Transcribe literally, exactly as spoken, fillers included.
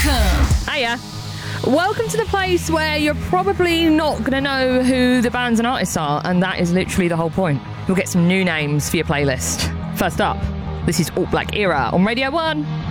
Welcome. Hiya. Welcome to the place where you're probably not going to know who the bands and artists are, and that is literally the whole point. You'll get some new names for your playlist. First up, this is Alt Black Era on Radio one.